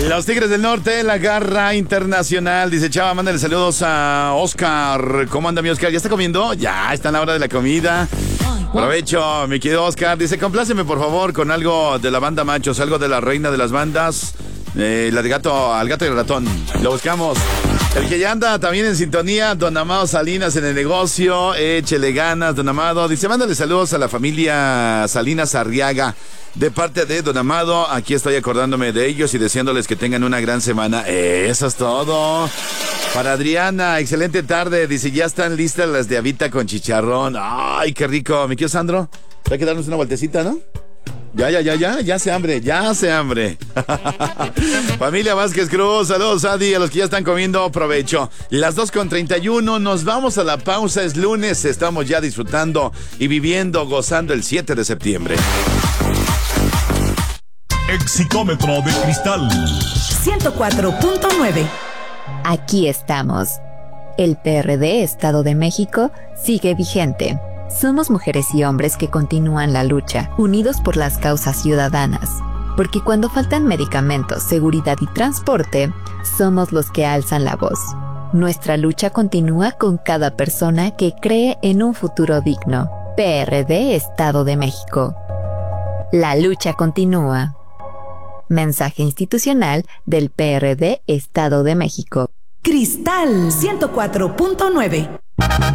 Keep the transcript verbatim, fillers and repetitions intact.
Los Tigres del Norte, la garra internacional. Dice Chava, mándale saludos a Oscar. ¿Cómo anda mi Oscar? ¿Ya está comiendo? Ya está en la hora de la comida. Provecho, mi querido Oscar. Dice, compláceme por favor con algo de la banda Machos, algo de la reina de las bandas, eh, la de gato, al gato y el ratón. Lo buscamos. El que ya anda también en sintonía, don Amado Salinas en el negocio. Échele ganas, don Amado. Dice, mándale saludos a la familia Salinas Arriaga. De parte de don Amado, aquí estoy acordándome de ellos y deseándoles que tengan una gran semana. Eh, eso es todo. Para Adriana, excelente tarde. Dice, ya están listas las de habita con chicharrón. Ay, qué rico. ¿Me quiero, Sandro? Hay que darnos una vueltecita, ¿no? Ya, ya, ya, ya, ya se hambre, ya se hambre. Familia Vázquez Cruz, saludos, Adi, a los que ya están comiendo, provecho. Las dos con treinta y uno, nos vamos a la pausa, es lunes, estamos ya disfrutando y viviendo, gozando el siete de septiembre. Exicómetro de cristal ciento cuatro punto nueve. Aquí estamos. El P R D Estado de México sigue vigente. Somos mujeres y hombres que continúan la lucha, unidos por las causas ciudadanas. Porque cuando faltan medicamentos, seguridad y transporte, somos los que alzan la voz. Nuestra lucha continúa con cada persona que cree en un futuro digno. P R D Estado de México. La lucha continúa. Mensaje institucional del P R D Estado de México. Cristal ciento cuatro punto nueve.